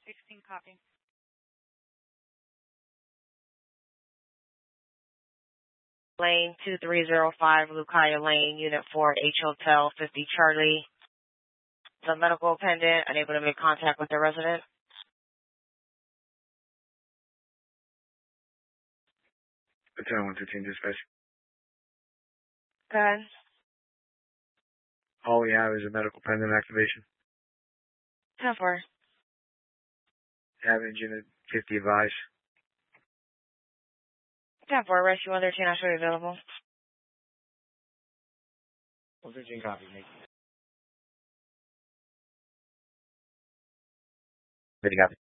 16 copy. Lane 2305, Lucaya Lane, Unit 4, H Hotel 50 Charlie. The medical attendant unable to make contact with the resident. Hotel 115 dispatch. Go ahead. All we have is a medical pendant activation. 10-4. Average unit 50 advice. 10-4, rescue 113 actually available. 115 copy, Nick. 50 copy.